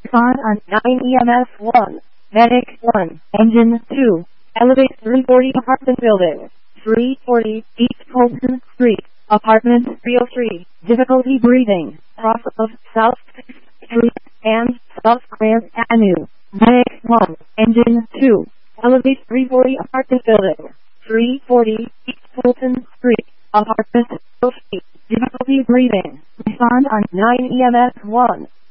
Respond on 9 EMS 1. Medic 1. Engine 2. Elevate 340 apartment building. 340 East Colton Street. Apartment 303. Difficulty breathing. Cross of South 6th Street and South Grand Avenue. Medic 1. Engine 2. Elevate 340 apartment building. 340 East Colton Street. Apartment 303. Difficulty breathing. Respond on 9 EMS 1.